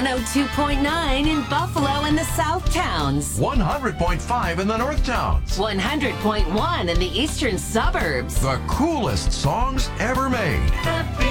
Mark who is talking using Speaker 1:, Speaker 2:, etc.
Speaker 1: 102.9 in Buffalo and the South Towns.
Speaker 2: 100.5 in the North Towns.
Speaker 1: 100.1 in the eastern suburbs.
Speaker 2: The coolest songs ever made.
Speaker 1: The